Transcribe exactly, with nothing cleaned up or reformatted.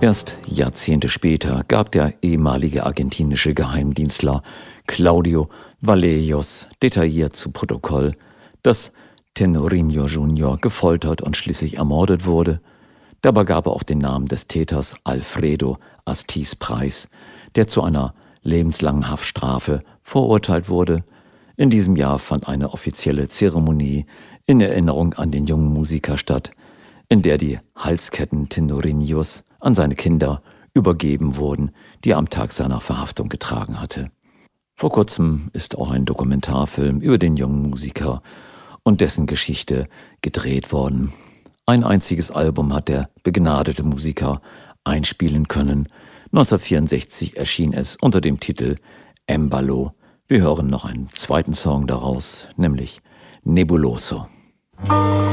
Erst Jahrzehnte später gab der ehemalige argentinische Geheimdienstler Claudio Vallejos detailliert zu Protokoll, dass Tenorio Junior gefoltert und schließlich ermordet wurde. Dabei gab er auch den Namen des Täters Alfredo Astiz preis, der zu einer lebenslangen Haftstrafe verurteilt wurde. In diesem Jahr fand eine offizielle Zeremonie in Erinnerung an den jungen Musiker statt, in der die Halsketten Tenorios an seine Kinder übergeben wurden, die er am Tag seiner Verhaftung getragen hatte. Vor kurzem ist auch ein Dokumentarfilm über den jungen Musiker und dessen Geschichte gedreht worden. Ein einziges Album hat der begnadete Musiker einspielen können. neunzehnhundertvierundsechzig erschien es unter dem Titel Embalo. Wir hören noch einen zweiten Song daraus, nämlich Nebuloso.